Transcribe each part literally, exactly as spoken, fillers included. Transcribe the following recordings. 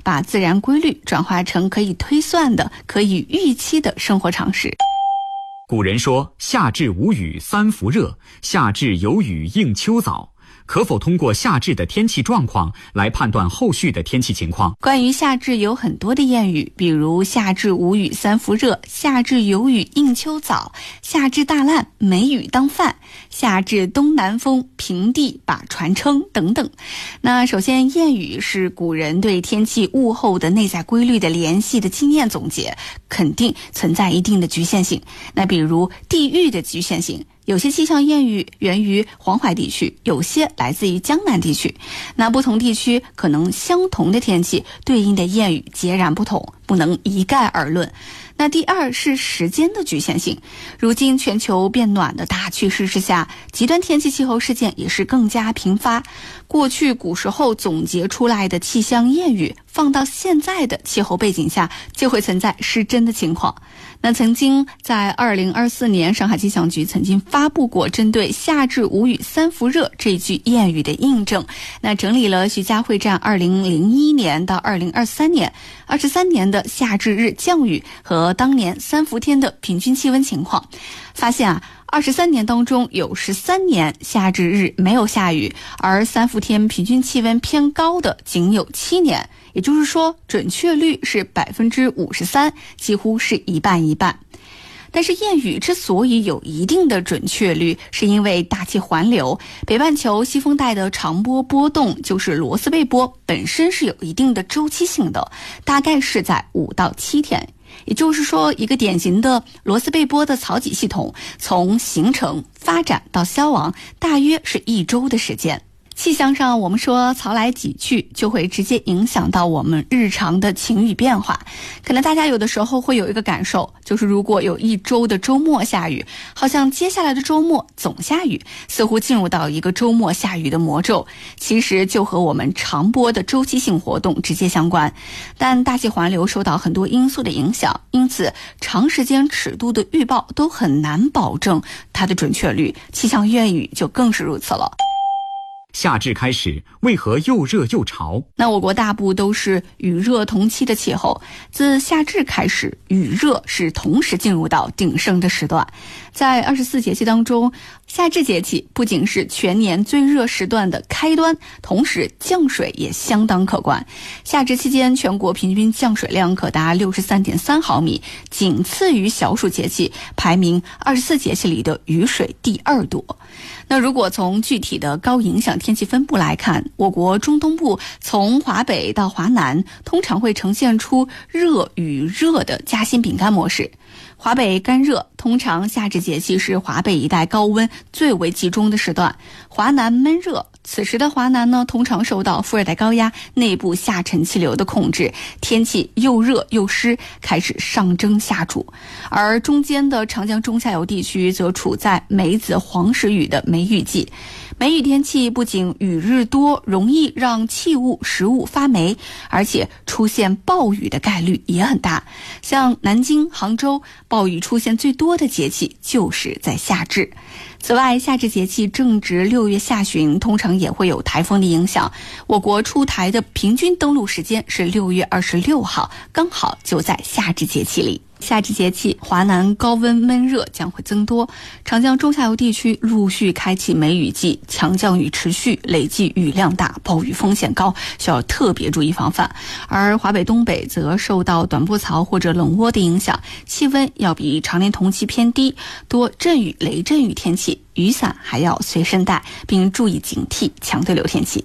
把自然规律转化成可以推算的、可以预期的生活常识。 古人说夏至无雨三伏热，夏至有雨应秋早。可否通过夏至的天气状况来判断后续的天气情况？ 关于夏至有很多的谚语，比如夏至无雨三伏热，夏至有雨应秋早，夏至大烂没雨当饭，夏至东南风平地把船撑等等。那首先，谚语是古人对天气物候的内在规律的联系的经验总结，肯定存在一定的局限性。那比如地域的局限性，有些气象谚语源于黄淮地区，有些来自于江南地区。那不同地区可能相同的天气，对应的谚语截然不同，不能一概而论。那第二是时间的局限性。如今全球变暖的大趋势之下，极端天气气候事件也是更加频发。过去古时候总结出来的气象谚语，放到现在的气候背景下，就会存在失真的情况。那曾经在二零二四年，上海气象局曾经发布过针对夏至无雨三伏热这一句谚语的印证。那整理了徐家汇站二零零一年到二零二三年二十三年的夏至日降雨和当年三伏天的平均气温情况，发现啊，二十三年当中有十三年夏至日没有下雨，而三伏天平均气温偏高的仅有七年，也就是说准确率是百分之五十三，几乎是一半一半。但是谚语之所以有一定的准确率，是因为大气环流，北半球西风带的长波波动，就是罗斯贝波，本身是有一定的周期性的，大概是在五到七天。也就是说，一个典型的罗斯贝波的槽脊系统，从形成、发展到消亡，大约是一周的时间。气象上我们说潮来几去，就会直接影响到我们日常的晴雨变化。可能大家有的时候会有一个感受，就是如果有一周的周末下雨，好像接下来的周末总下雨，似乎进入到一个周末下雨的魔咒。其实就和我们长波的周期性活动直接相关，但大气环流受到很多因素的影响，因此长时间尺度的预报都很难保证它的准确率，气象谚语就更是如此了。 夏至开始，为何又热又潮？ 那我国大部都是雨热同期的气候，自夏至开始，雨热是同时进入到鼎盛的时段。在二十四节气当中，夏至节气不仅是全年最热时段的开端，同时降水也相当可观。夏至期间，全国平均降水量可达 六十三点三毫米，仅次于小暑节气，排名二十四节气里的雨水第二多。那如果从具体的高影响天气分布来看，我国中东部从华北到华南，通常会呈现出热与热的夹心饼干模式。华北干热，通常夏至节气是华北一带高温最为集中的时段。华南闷热，此时的华南呢，通常受到副热带高压内部下沉气流的控制，天气又热又湿，开始上蒸下煮。而中间的长江中下游地区则处在梅子黄时雨的梅雨季。梅雨天气不仅雨日多，容易让器物食物发霉，而且出现暴雨的概率也很大。像南京、杭州，暴雨出现最多的节气就是在夏至。此外，夏至节气正值六月下旬，通常也会有台风的影响。我国出台的平均登陆时间是六月二十六号，刚好就在夏至节气里。夏至节气，华南高温闷热将会增多，长江中下游地区陆续开启梅雨季，强降雨持续，累计雨量大，暴雨风险高，需要特别注意防范。而华北东北则受到短波槽或者冷涡的影响，气温要比常年同期偏低，多阵雨、雷阵雨天气，雨伞还要随身带，并注意警惕强对流天气。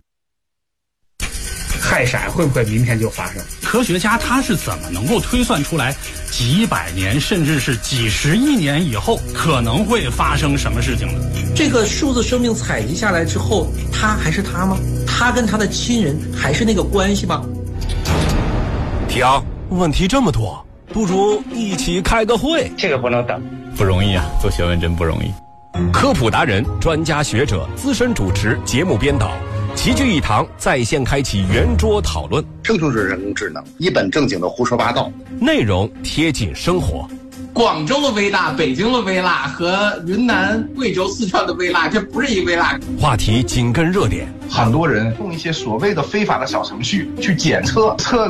害闪会不会明天就发生？ 科学家他是怎么能够推算出来几百年甚至是几十亿年以后可能会发生什么事情呢？ 这个数字生命采集下来之后，他还是他吗？他跟他的亲人还是那个关系吗？ 提昂，问题这么多，不如一起开个会。 这个不能等， 不容易啊，做学问真不容易。科普达人、专家学者、资深主持、节目编导齐聚一堂，在线开启圆桌讨论。 生成式人工智能一本正经的胡说八道， 内容贴近生活。 广州的微辣、北京的微辣和云南、贵州、四川的微辣，这不是一微辣。 话题紧跟热点， 很多人用一些所谓的非法的小程序去检测测